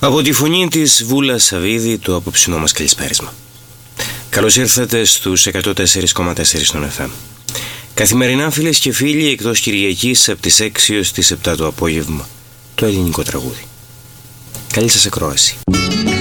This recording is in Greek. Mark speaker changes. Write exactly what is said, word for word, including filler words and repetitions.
Speaker 1: Από τη φωνή της Βούλα Σαββίδη, το απόψινό μας καλησπέρισμα. Καλώς ήρθατε στους εκατό τέσσερα κόμμα τέσσερα στον εφ εμ. Καθημερινά, φίλες και φίλοι, εκτός Κυριακής από τις έξι έως τις επτά το απόγευμα, το ελληνικό τραγούδι. Καλή σας ακρόαση.